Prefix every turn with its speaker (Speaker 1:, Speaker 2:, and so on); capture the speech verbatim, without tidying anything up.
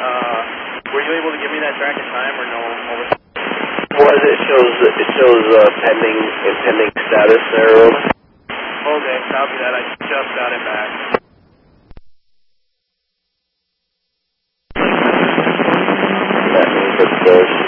Speaker 1: uh, were you able to give me that track in time or no? Over?
Speaker 2: What it shows, it shows uh, pending, in pending status there, over.
Speaker 1: Okay, copy that. I just got it back.
Speaker 2: That means it's uh,